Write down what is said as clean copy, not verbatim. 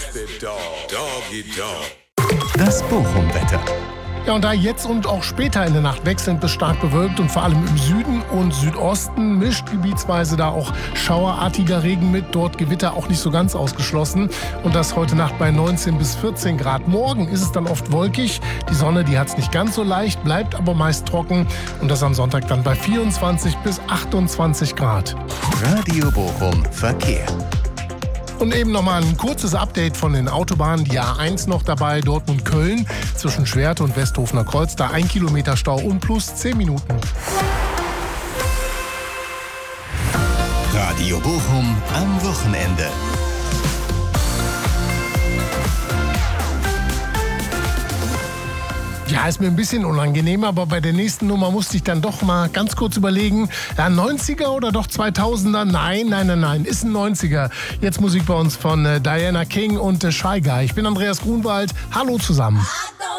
the dog. Doggy Dog. Das Bochum-Wetter. Ja, und da jetzt und auch später in der Nacht wechselnd bis stark bewölkt und vor allem im Süden und Südosten mischt gebietsweise da auch schauerartiger Regen mit. Dort Gewitter auch nicht so ganz ausgeschlossen. Und das heute Nacht bei 19 bis 14 Grad. Morgen ist es dann oft wolkig. Die Sonne, die hat es nicht ganz so leicht, bleibt aber meist trocken. Und das am Sonntag dann bei 24 bis 28 Grad. Radio Bochum Verkehr. Und eben nochmal ein kurzes Update von den Autobahnen. Die A1 noch dabei, Dortmund-Köln, zwischen Schwerte und Westhofener Kreuz. Da 1 Kilometer Stau und plus 10 Minuten. Radio Bochum am Wochenende. Ja, ist mir ein bisschen unangenehm, aber bei der nächsten Nummer musste ich dann doch mal ganz kurz überlegen. Ja, 90er oder doch 2000er? Nein, ist ein 90er. Jetzt Musik bei uns von Diana King und Shy Guy. Ich bin Andreas Grunwald. Hallo zusammen.